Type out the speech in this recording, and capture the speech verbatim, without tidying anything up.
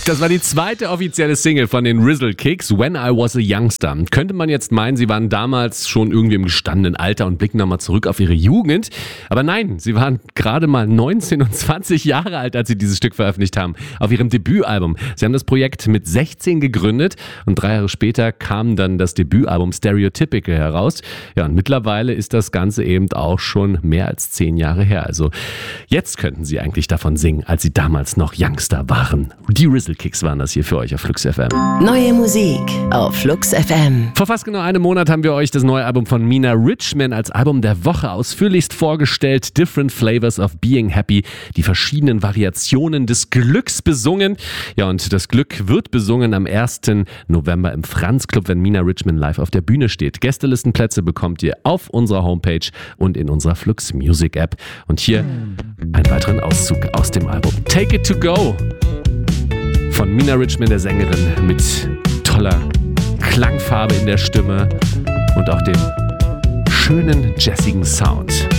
Das war die zweite offizielle Single von den Rizzle Kicks, When I Was a Youngster. Könnte man jetzt meinen, sie waren damals schon irgendwie im gestandenen Alter und blicken nochmal zurück auf ihre Jugend. Aber nein, sie waren gerade mal neunzehn und zwanzig Jahre alt, als sie dieses Stück veröffentlicht haben, auf ihrem Debütalbum. Sie haben das Projekt mit sechzehn gegründet und drei Jahre später kam dann das Debütalbum Stereotypical heraus. Ja, und mittlerweile ist das Ganze eben auch schon mehr als zehn Jahre her. Also jetzt könnten sie eigentlich davon singen, als sie damals noch Youngster waren. Die Rizzle Kicks waren das hier für euch auf Flux F M. Neue Musik auf Flux F M. Vor fast genau einem Monat haben wir euch das neue Album von Mina Richman als Album der Woche ausführlichst vorgestellt. Different Flavors of Being Happy. Die verschiedenen Variationen des Glücks besungen. Ja, und das Glück wird besungen am ersten November im Franz Club, wenn Mina Richman live auf der Bühne steht. Gästelistenplätze bekommt ihr auf unserer Homepage und in unserer Flux Music App. Und hier einen weiteren Auszug aus dem Album Take It To Go von Mina Richman, der Sängerin, mit toller Klangfarbe in der Stimme und auch dem schönen jazzigen Sound.